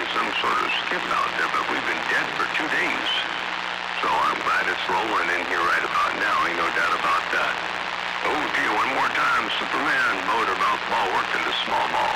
some sort of skip out there, but we've been dead for 2 days. So I'm glad it's rolling in here right about now. Ain't no doubt about that. Oh, gee, one more time. Superman motor mouth ball worked in the small ball.